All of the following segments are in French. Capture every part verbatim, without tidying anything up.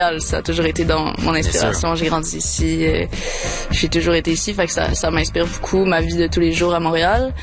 Ça a toujours été dans mon inspiration. J'ai grandi ici. Euh, j'ai toujours été ici. Fait que ça, ça m'inspire beaucoup, ma vie de tous les jours à Montréal.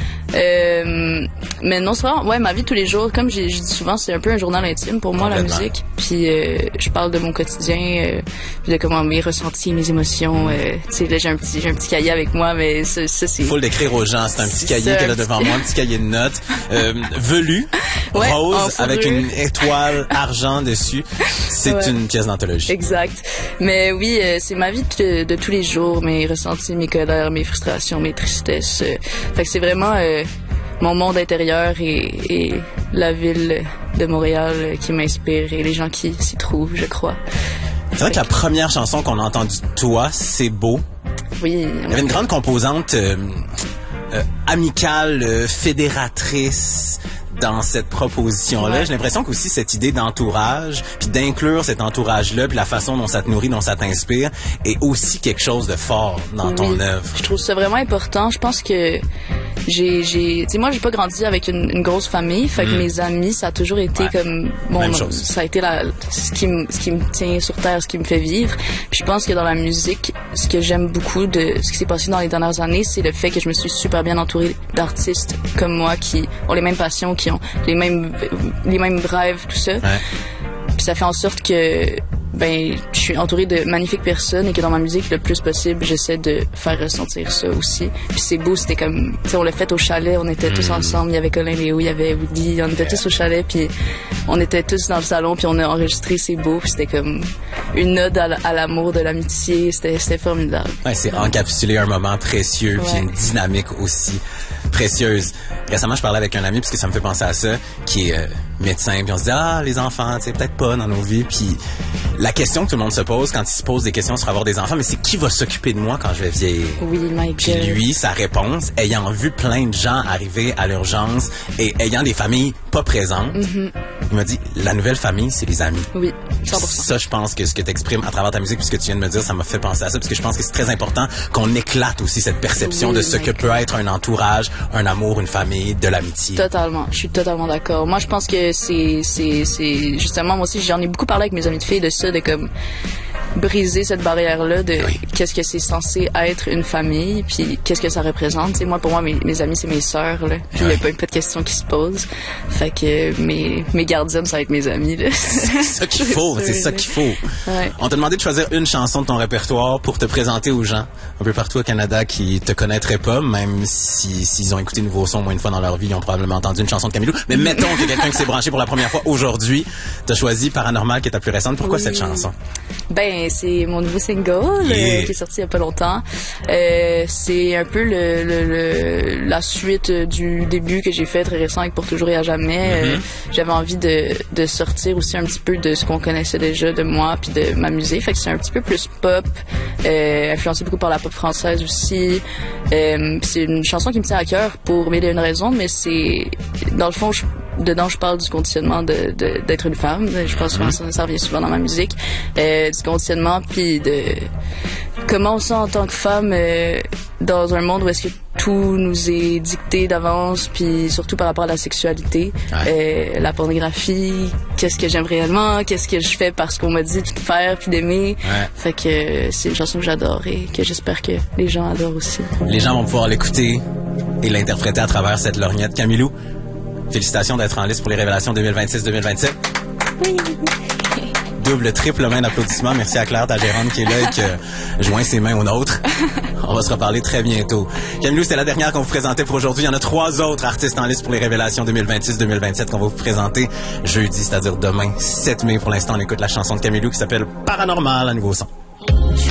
Euh, mais non, c'est vraiment, ouais, ma vie de tous les jours, comme j'ai, je dis souvent, c'est un peu un journal intime pour moi, la musique. Puis euh, je parle de mon quotidien, euh, puis de comment mes ressentis, mes émotions. Euh, tu sais, là, j'ai un petit, j'ai un petit cahier avec moi, mais ça, ça c'est... Faut le décrire aux gens. C'est un petit cahier qu'elle a devant moi, un petit cahier de notes. Euh, velu, ouais, rose, avec une étoile argent dessus. C'est ouais. une pièce d'anthologie. Exact. Mais oui, euh, c'est ma vie de, de tous les jours, mes ressentis, mes colères, mes frustrations, mes tristesses. Euh, fait que c'est vraiment euh, mon monde intérieur et, et la ville de Montréal euh, qui m'inspire et les gens qui s'y trouvent, je crois. C'est vrai que la première chanson qu'on a entendue de toi, C'est beau. Oui. Il y avait une grande composante euh, euh, amicale, euh, fédératrice dans cette proposition-là. Ouais. J'ai l'impression qu'aussi cette idée d'entourage, puis d'inclure cet entourage-là, puis la façon dont ça te nourrit, dont ça t'inspire, est aussi quelque chose de fort dans oui. ton œuvre. Je trouve ça vraiment important. Je pense que j'ai, j'ai, tu sais, moi, j'ai pas grandi avec une, une grosse famille, fait que mmh. mes amis, ça a toujours été ouais. comme, bon, Même chose. ça a été la, ce qui me, ce qui me tient sur terre, ce qui me fait vivre. Puis je pense que dans la musique, ce que j'aime beaucoup de ce qui s'est passé dans les dernières années, c'est le fait que je me suis super bien entourée d'artistes comme moi qui ont les mêmes passions, qui ont les mêmes, les mêmes rêves, tout ça. Ouais. Puis ça fait en sorte que ben je suis entourée de magnifiques personnes et que dans ma musique le plus possible j'essaie de faire ressentir ça aussi. Puis c'est beau, c'était comme, tu sais, on l'a fait au chalet, on était mmh. tous ensemble, il y avait Colin Léo, il y avait Woody, on était yeah. tous au chalet, puis on était tous dans le salon, puis on a enregistré C'est beau, puis c'était comme une ode à, à l'amour, de l'amitié, c'était, c'était formidable. Ouais, c'est ouais. encapsulé un moment précieux, puis ouais. une dynamique aussi précieuse. Récemment, je parlais avec un ami, parce que ça me fait penser à ça, qui est euh, médecin, puis on se dit, ah, les enfants, tu sais, peut-être pas dans nos vies, puis la question que tout le monde se pose quand il se pose des questions sur avoir des enfants, mais c'est qui va s'occuper de moi quand je vais vieillir? Oui, my God. Puis lui, sa réponse, ayant vu plein de gens arriver à l'urgence et ayant des familles pas présentes, mm-hmm. il m'a dit, la nouvelle famille, c'est les amis. Oui, cent pour cent. Ça, je pense que ce que tu exprimes à travers ta musique, puis ce que tu viens de me dire, ça m'a fait penser à ça, parce que je pense que c'est très important qu'on éclate aussi cette perception oui, de ce que God. peut être un entourage, un amour, une famille, de l'amitié. Totalement, je suis totalement d'accord. Moi, je pense que c'est, c'est, c'est justement, moi aussi, j'en ai beaucoup parlé avec mes amis de filles de ça, de comme briser cette barrière-là de oui. qu'est-ce que c'est censé être une famille, puis qu'est-ce que ça représente. T'sais, moi, pour moi, mes, mes amis, c'est mes sœurs, là. Puis il oui. n'y a pas, pas de questions qui se posent. Fait que mes, mes gardiennes, ça va être mes amis, là. C'est ça qu'il faut, c'est ça qu'il faut. Ouais. On t'a demandé de choisir une chanson de ton répertoire pour te présenter aux gens un peu partout au Canada qui te connaîtraient pas, même si s'ils ont écouté Nouveau Son moins une fois dans leur vie, ils ont probablement entendu une chanson de Camilo. Mais mettons que quelqu'un qui s'est branché pour la première fois aujourd'hui, t'as choisi Paranormal, qui est ta plus récente. Pourquoi oui. cette chanson? Ben, c'est mon nouveau single yeah. euh, qui est sorti il y a pas longtemps. Euh, c'est un peu le, le, le la suite du début que j'ai fait très récent avec Pour toujours et à jamais. Mm-hmm. Euh, j'avais envie de, de sortir aussi un petit peu de ce qu'on connaissait déjà de moi puis de ma musique. Fait que c'est un petit peu plus pop, euh, influencé beaucoup par la pop française aussi. Euh, c'est une chanson qui me tient à cœur pour mille et une raisons, mais c'est dans le fond je dedans, je parle du conditionnement de, de, d'être une femme. Je pense que ça, ça revient souvent dans ma musique. Euh, du conditionnement, puis de comment on se sent en tant que femme euh, dans un monde où est-ce que tout nous est dicté d'avance, puis surtout par rapport à la sexualité, ouais. euh, la pornographie, qu'est-ce que j'aime réellement, qu'est-ce que je fais parce qu'on m'a dit de faire puis d'aimer. Ouais. Fait que c'est une chanson que j'adore et que j'espère que les gens adorent aussi. Les gens vont pouvoir l'écouter et l'interpréter à travers cette lorgnette. Camilo, félicitations d'être en liste pour les Révélations deux mille vingt-six deux mille vingt-sept. Oui. Double, triple main d'applaudissements. Merci à Claire, ta gérante, qui est là et qui joint ses mains aux nôtres. On va se reparler très bientôt. Camilo, c'était la dernière qu'on vous présentait pour aujourd'hui. Il y en a trois autres artistes en liste pour les Révélations deux mille vingt-six deux mille vingt-sept qu'on va vous présenter jeudi, c'est-à-dire demain, sept mai. Pour l'instant, on écoute la chanson de Camilo qui s'appelle Paranormal à Nouveau Son.